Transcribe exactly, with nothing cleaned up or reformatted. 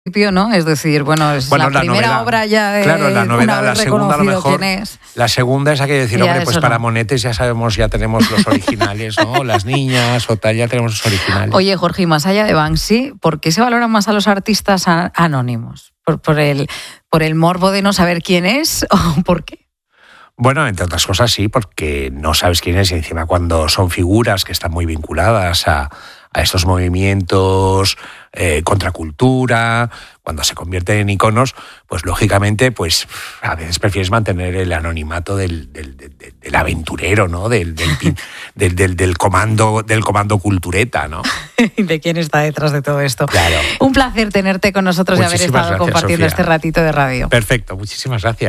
¿no? Es decir, bueno, es bueno, la, la primera novela, obra ya de claro, la novela, una vez la segunda a lo reconocido mejor, quién es. La segunda es aquello de decir, Ya, hombre, pues eso para no. Monetes ya sabemos, ya tenemos los originales, ¿no? Las niñas o tal, ya tenemos los originales. Oye, Jorge, y más allá de Banksy, ¿por qué se valoran más a los artistas a- anónimos? ¿Por, por, el, ¿Por el morbo de no saber quién es o por qué? Bueno, entre otras cosas sí, porque no sabes quién es y encima cuando son figuras que están muy vinculadas a, a estos movimientos eh, contracultura, cuando se convierten en iconos, pues lógicamente pues a veces prefieres mantener el anonimato del, del, del, del aventurero, ¿no? Del, del, del, del, del comando del comando cultureta, ¿no? ¿De quién está detrás de todo esto? Claro. Un placer tenerte con nosotros y haber Muchísimas estado gracias, compartiendo Sofía. este ratito de radio. Perfecto, muchísimas gracias.